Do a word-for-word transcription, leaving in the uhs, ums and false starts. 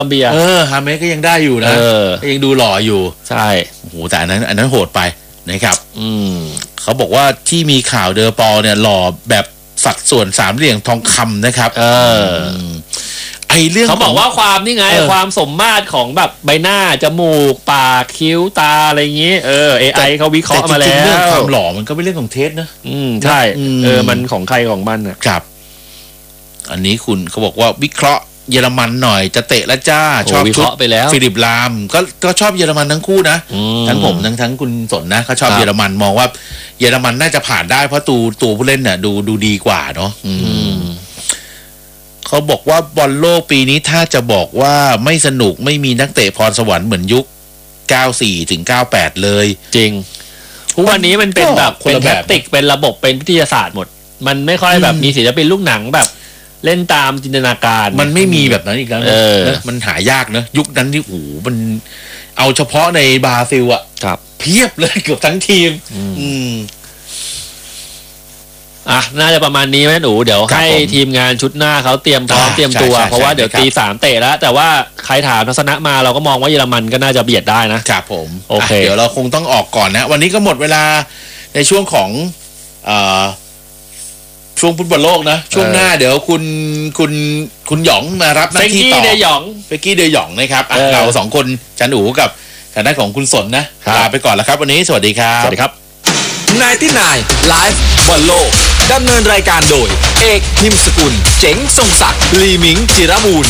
อมเบียเออฮาเมสก็ยังได้อยู่นะก็ยังดูหล่ออยู่ใช่โอ้โหแต่อันนั้นอันนั้นโหดไปนะครับอืมเขาบอกว่าที่มีข่าวเดอปอเนี่ยหล่อแบบสัดส่วนสามเหลี่ยมทองคำนะครับเออไอเรื่องเขาบอกว่าความนี่ไงความสมมาตรของแบบใบหน้าจมูกปากคิ้วตาอะไรอย่างงี้เออ เอ ไอ เขาวิเคราะห์มาแล้วเรื่องความหล่อมันก็เป็นเรื่องของเทสนะอืมใช่เออมันของใครของมันอ่ะครับอันนี้คุณเขาบอกว่าวิเคราะห์เยอรมันหน่อยจะเตะแล้วจ้าชอบวิเคราะห์ไปแล้วฟิลิปลามก็ก็ชอบเยอรมันทั้งคู่นะทั้งผมทั้งทั้งคุณสนนะเขาชอบเยอรมันมองว่าเยอรมันน่าจะผ่านได้เพราะตัวตัวผู้เล่นเนี่ยดูดูดีกว่าเนาะเขาบอกว่าบอลโลกปีนี้ถ้าจะบอกว่าไม่สนุกไม่มีนักเตะพรสวรรค์เหมือนยุคเก้าสี่ถึงเก้าแปดเลยจริงทุกวันนี้มันเป็นแบบเป็นแทคติกเป็นระบบเป็นวิทยาศาสตร์หมดมันไม่ค่อยแบบมีศิลปินลูกหนังแบบเล่นตามจินตนาการมันไม่มีแบบนั้นอีกแล้วนะมันหายากนะยุคนั้นที่โอ้โหมันเอาเฉพาะในบราซิลอะครับเพียบเลยเกือบทั้งทีมอืมอ่ะน่าจะประมาณนี้ไหมหนูเดี๋ยวให้ทีมงานชุดหน้าเขาเตรียมพร้อมเตรียมตัวเพราะว่าเดี๋ยวตีสามเตะแล้วแต่ว่าใครถามทัศนะมาเราก็มองว่าเยอรมันก็น่าจะเบียดได้นะครับผมโอเคเดี๋ยวเราคงต้องออกก่อนนะวันนี้ก็หมดเวลาในช่วงของเอ่อช่วงฟุตบอลโลกนะช่วงหน้าเดี๋ยวคุณคุณคุณหยองมารับหน้าที่ต่อเฟกกี้เดหยองเฟกกี้เดหยองนะครับเราสองคนจันอูกับทางด้านของคุณสนนะลาไปก่อนแล้วครับวันนี้สวัสดีครับสวัสดีครับไนน์ตี้ไนน์ไลฟ์บอลโลกดำเนินรายการโดยเอกนิมสกุลเจ๋งทรงศักดิ์ลีมิงจิรบูรณ์